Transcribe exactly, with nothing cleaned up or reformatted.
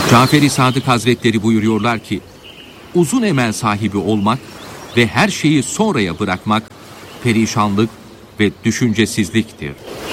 Cafer-i Sadık Hazretleri buyuruyorlar ki, uzun emel sahibi olmak ve her şeyi sonraya bırakmak, perişanlık ve düşüncesizliktir.